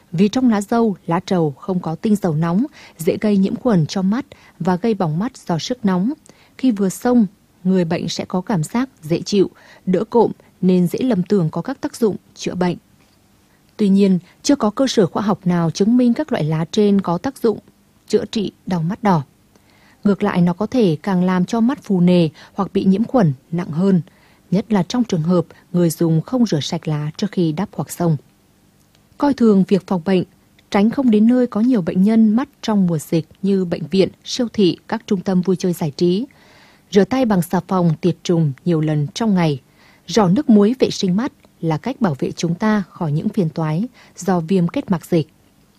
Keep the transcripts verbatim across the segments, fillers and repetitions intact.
Vì trong lá dâu, lá trầu không có tinh dầu nóng, dễ gây nhiễm khuẩn cho mắt và gây bỏng mắt do sức nóng. Khi vừa xông, người bệnh sẽ có cảm giác dễ chịu, đỡ cộm nên dễ lầm tưởng có các tác dụng chữa bệnh. Tuy nhiên, chưa có cơ sở khoa học nào chứng minh các loại lá trên có tác dụng chữa trị đau mắt đỏ. Ngược lại, nó có thể càng làm cho mắt phù nề hoặc bị nhiễm khuẩn nặng hơn, nhất là trong trường hợp người dùng không rửa sạch lá trước khi đắp hoặc xông. Coi thường việc phòng bệnh, tránh không đến nơi có nhiều bệnh nhân mắt trong mùa dịch như bệnh viện, siêu thị, các trung tâm vui chơi giải trí. Rửa tay bằng xà phòng tiệt trùng nhiều lần trong ngày. Rỏ nước muối vệ sinh mắt là cách bảo vệ chúng ta khỏi những phiền toái do viêm kết mạc dịch.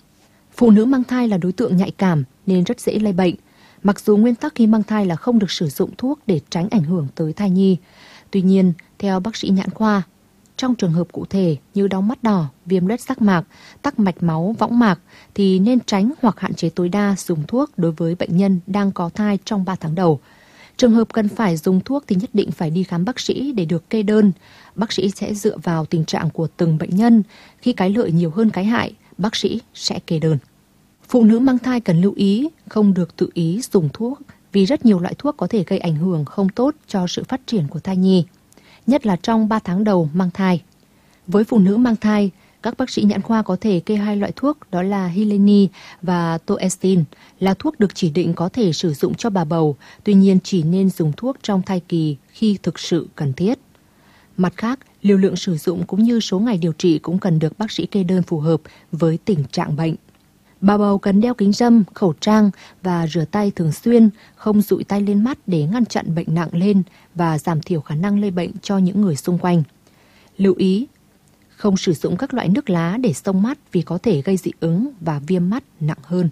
Phụ nữ mang thai là đối tượng nhạy cảm nên rất dễ lây bệnh. Mặc dù nguyên tắc khi mang thai là không được sử dụng thuốc để tránh ảnh hưởng tới thai nhi. Tuy nhiên, theo bác sĩ nhãn khoa, trong trường hợp cụ thể như đau mắt đỏ, viêm loét giác mạc, tắc mạch máu, võng mạc thì nên tránh hoặc hạn chế tối đa dùng thuốc đối với bệnh nhân đang có thai trong ba tháng đầu. Trường hợp cần phải dùng thuốc thì nhất định phải đi khám bác sĩ để được kê đơn. Bác sĩ sẽ dựa vào tình trạng của từng bệnh nhân. Khi cái lợi nhiều hơn cái hại, bác sĩ sẽ kê đơn. Phụ nữ mang thai cần lưu ý không được tự ý dùng thuốc vì rất nhiều loại thuốc có thể gây ảnh hưởng không tốt cho sự phát triển của thai nhi, nhất là trong ba tháng đầu mang thai. Với phụ nữ mang thai, các bác sĩ nhãn khoa có thể kê hai loại thuốc đó là Hileni và Toestin, là thuốc được chỉ định có thể sử dụng cho bà bầu, tuy nhiên chỉ nên dùng thuốc trong thai kỳ khi thực sự cần thiết. Mặt khác, liều lượng sử dụng cũng như số ngày điều trị cũng cần được bác sĩ kê đơn phù hợp với tình trạng bệnh. Bà bầu cần đeo kính râm, khẩu trang và rửa tay thường xuyên, không dụi tay lên mắt để ngăn chặn bệnh nặng lên và giảm thiểu khả năng lây bệnh cho những người xung quanh. Lưu ý, không sử dụng các loại nước lá để xông mắt vì có thể gây dị ứng và viêm mắt nặng hơn.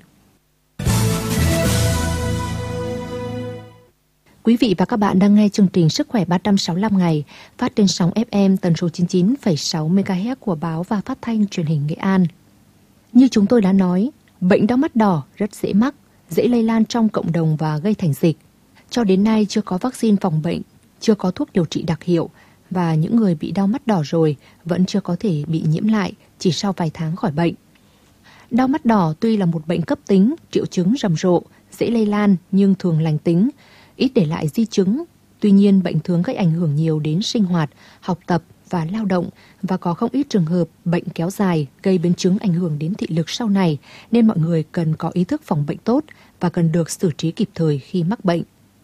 Quý vị và các bạn đang nghe chương trình Sức khỏe ba trăm sáu mươi lăm ngày phát trên sóng ép em tần số chín mươi chín phẩy sáu mê ga héc của báo và phát thanh truyền hình Nghệ An. Như chúng tôi đã nói, bệnh đau mắt đỏ rất dễ mắc, dễ lây lan trong cộng đồng và gây thành dịch. Cho đến nay chưa có vaccine phòng bệnh, chưa có thuốc điều trị đặc hiệu và những người bị đau mắt đỏ rồi vẫn chưa có thể bị nhiễm lại chỉ sau vài tháng khỏi bệnh. Đau mắt đỏ tuy là một bệnh cấp tính, triệu chứng rầm rộ, dễ lây lan nhưng thường lành tính, ít để lại di chứng. Tuy nhiên, bệnh thường gây ảnh hưởng nhiều đến sinh hoạt, học tập và lao động và có không ít trường hợp bệnh kéo dài gây biến chứng ảnh hưởng đến thị lực sau này nên mọi người cần có ý thức phòng bệnh tốt và cần được xử trí kịp thời khi mắc bệnh.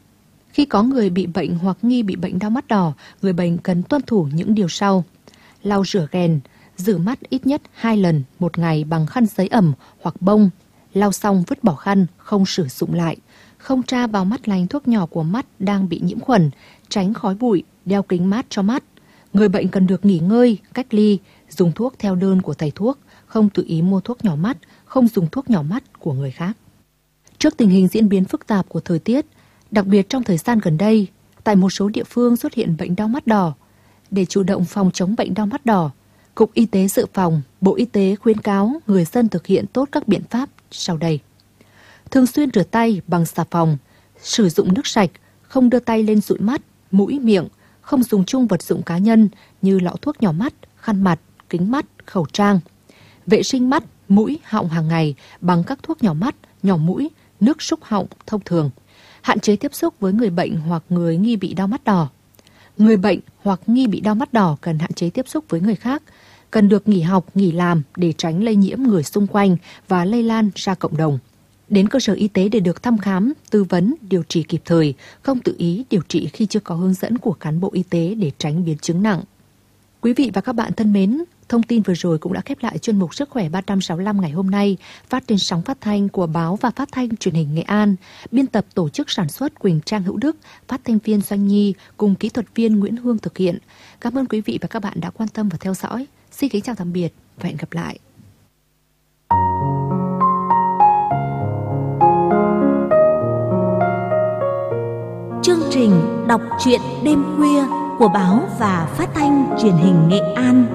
Khi có người bị bệnh hoặc nghi bị bệnh đau mắt đỏ, người bệnh cần tuân thủ những điều sau. Lau rửa ghèn, rửa mắt ít nhất hai lần một ngày bằng khăn giấy ẩm hoặc bông. Lau xong vứt bỏ khăn, không sử dụng lại. Không tra vào mắt lành thuốc nhỏ của mắt đang bị nhiễm khuẩn, tránh khói bụi, đeo kính mát cho mắt. Người bệnh cần được nghỉ ngơi, cách ly, dùng thuốc theo đơn của thầy thuốc, không tự ý mua thuốc nhỏ mắt, không dùng thuốc nhỏ mắt của người khác. Trước tình hình diễn biến phức tạp của thời tiết, đặc biệt trong thời gian gần đây, tại một số địa phương xuất hiện bệnh đau mắt đỏ. Để chủ động phòng chống bệnh đau mắt đỏ, Cục Y tế Dự phòng, Bộ Y tế khuyến cáo người dân thực hiện tốt các biện pháp sau đây. Thường xuyên rửa tay bằng xà phòng, sử dụng nước sạch, không đưa tay lên dụi mắt, mũi, miệng, không dùng chung vật dụng cá nhân như lọ thuốc nhỏ mắt, khăn mặt, kính mắt, khẩu trang. Vệ sinh mắt, mũi, họng hàng ngày bằng các thuốc nhỏ mắt, nhỏ mũi, nước súc họng thông thường. Hạn chế tiếp xúc với người bệnh hoặc người nghi bị đau mắt đỏ. Người bệnh hoặc nghi bị đau mắt đỏ cần hạn chế tiếp xúc với người khác, cần được nghỉ học, nghỉ làm để tránh lây nhiễm người xung quanh và lây lan ra cộng đồng. Đến cơ sở y tế để được thăm khám, tư vấn, điều trị kịp thời, không tự ý điều trị khi chưa có hướng dẫn của cán bộ y tế để tránh biến chứng nặng. Quý vị và các bạn thân mến, thông tin vừa rồi cũng đã khép lại chuyên mục Sức khỏe ba trăm sáu mươi lăm ngày hôm nay, phát trên sóng phát thanh của báo và phát thanh truyền hình Nghệ An. Biên tập tổ chức sản xuất Quỳnh Trang Hữu Đức, phát thanh viên Doanh Nhi cùng kỹ thuật viên Nguyễn Hương thực hiện. Cảm ơn quý vị và các bạn đã quan tâm và theo dõi. Xin kính chào tạm biệt và hẹn gặp lại. Chương trình đọc truyện đêm khuya của báo và phát thanh truyền hình Nghệ An.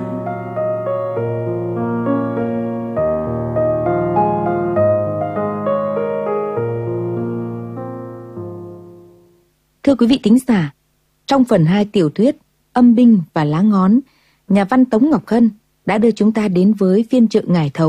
Thưa quý vị thính giả, trong phần hai tiểu thuyết Âm binh và lá ngón, nhà văn Tống Ngọc Hân đã đưa chúng ta đến với phiên chợ Ngải Thầu.